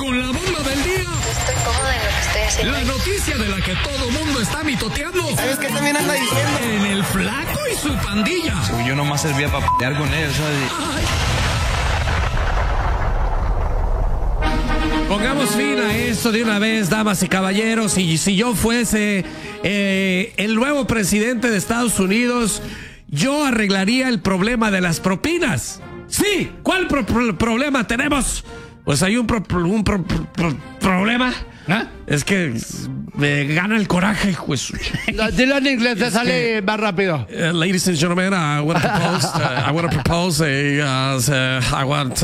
con la bomba del día. Estoy cómoda en lo que estoy haciendo. La noticia de la que todo mundo está mitoteando. ¿Sabes qué también anda diciendo? En el Flaco y su pandilla. Yo nomás servía para pelear con ellos, ¿sabes? Pongamos fin a esto de una vez, damas y caballeros. Y si yo fuese el nuevo presidente de Estados Unidos, yo arreglaría el problema de las propinas. Sí, ¿cuál problema tenemos? Pues hay un problema. ¿Ah? Es que me gana el coraje, hijo de su... Dilo en inglés, te sale más rápido. Ladies and gentlemen, I want to propose,